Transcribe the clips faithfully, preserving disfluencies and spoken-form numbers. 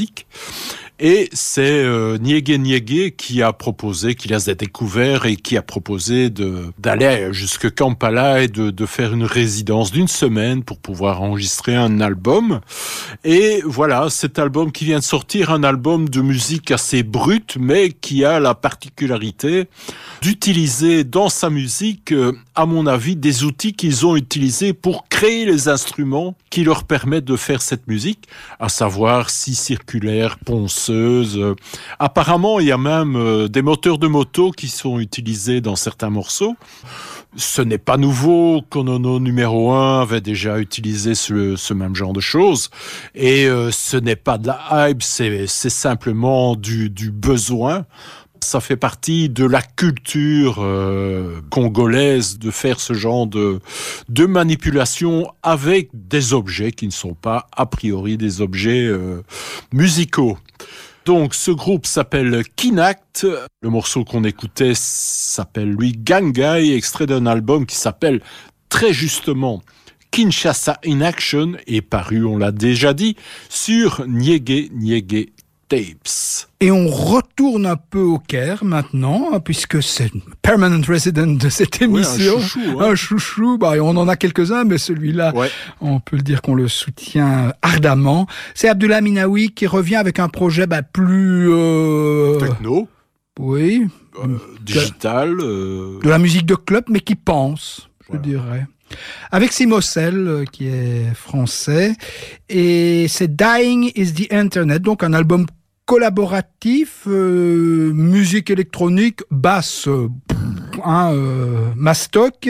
Et c'est euh, Nyege Nyege qui a proposé, qui les a découverts et qui a proposé de, d'aller jusque Kampala et de, de faire une résidence d'une semaine pour pouvoir enregistrer un album. Et voilà, cet album qui vient de sortir, un album de musique assez brute, mais qui a la particularité d'utiliser dans sa musique, euh, à mon avis, des outils qu'ils ont utilisés pour créer les instruments qui leur permettent de faire cette musique, à savoir scie circulaire, ponceuse. Euh, apparemment, il y a même euh, des moteurs de moto qui sont utilisés dans certains morceaux. Ce n'est pas nouveau, Konono numéro un avait déjà utilisé ce, ce même genre de choses. Et euh, ce n'est pas de la hype, c'est, c'est simplement du, du besoin. Ça fait partie de la culture euh, congolaise de faire ce genre de, de manipulation avec des objets qui ne sont pas a priori des objets euh, musicaux. Donc ce groupe s'appelle Kinact, le morceau qu'on écoutait s'appelle lui Gangai, extrait d'un album qui s'appelle très justement Kinshasa in Action et paru, on l'a déjà dit, sur Nyege Nyege Tapes. Et on retourne un peu au Caire maintenant, puisque c'est permanent resident de cette émission. Ouais, un chouchou. Hein. Un chouchou, bah, on en a quelques-uns, mais celui-là, ouais. On peut le dire qu'on le soutient ardemment. C'est Abdullah Minawi qui revient avec un projet bah, plus... Euh... Techno. Oui. Euh, digital. Euh... De la musique de club, mais qui pense, je voilà. dirais. Avec Simosel, qui est français. Et c'est Dying is the Internet, donc un album collaboratif, euh, musique électronique, basse, euh, hein, euh, mastoc,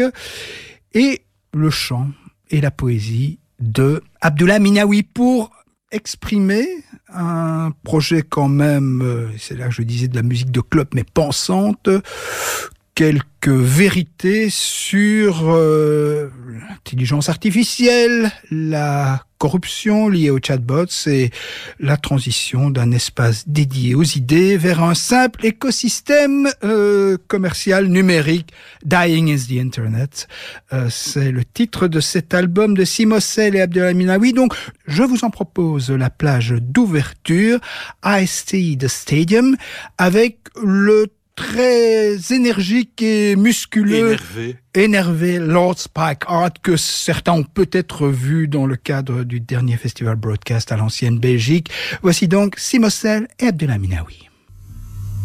et le chant et la poésie de Abdullah Minawi pour exprimer un projet quand même, euh, c'est là que je disais de la musique de club, mais pensante, quelques vérités sur euh, l'intelligence artificielle, la corruption liée aux chatbots et la transition d'un espace dédié aux idées vers un simple écosystème euh, commercial numérique. Dying is the Internet. Euh, c'est le titre de cet album de Simosel et Abdullah Minawi. Donc, je vous en propose la plage d'ouverture, Ice-T The Stadium, avec le très énergique et musculeux, énervé, énervé Lord Spike Hart, que certains ont peut-être vu dans le cadre du dernier festival Broadcast à l'ancienne Belgique. Voici donc Simosel et Abdullah Minawi.